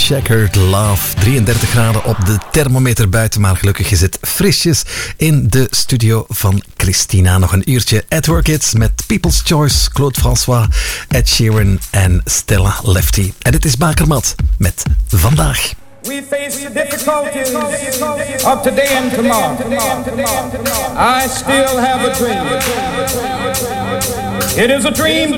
Checkered Love. 33 graden op de thermometer buiten, maar gelukkig is het frisjes in de studio van Christina. Nog een uurtje At Work Hits met People's Choice, Claude François, Ed Sheeran en Stella Lefty. En dit is Bakermat met Vandaag. We face the difficulties of today and tomorrow. I still have a dream. It is a dream